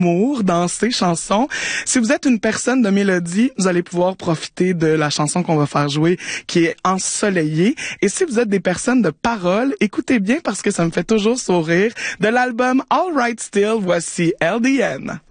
humour dans ces chansons. Si vous êtes une personne de mélodie, vous allez pouvoir profiter de la chanson qu'on va faire jouer qui est Ensoleillée. Et si vous êtes des personnes de parole, écoutez bien parce que ça me fait toujours sourire. De l'album All Right Still, voici LDN.